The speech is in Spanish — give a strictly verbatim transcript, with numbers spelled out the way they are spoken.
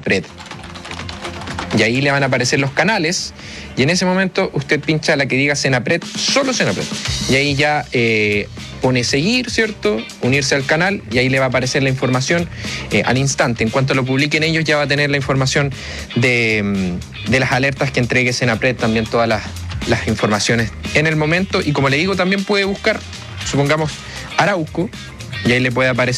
Senapred. Y ahí le van a aparecer los canales. Y en ese momento usted pincha la que diga Senapred, solo Senapred. Y ahí ya eh, pone seguir, ¿cierto? Unirse al canal y ahí le va a aparecer la información eh, al instante. En cuanto lo publiquen ellos ya va a tener la información de, de las alertas que entregue Senapred, también todas las, las informaciones en el momento. Y como le digo, también puede buscar, supongamos, Arauco, y ahí le puede aparecer